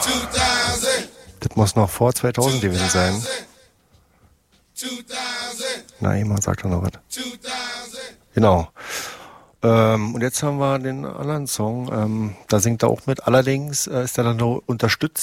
Das muss noch vor 2000 gewesen sein. Nein, man sagt doch noch was. Genau. Und jetzt haben wir den anderen Song. Da singt er auch mit. Allerdings ist er dann nur unterstützt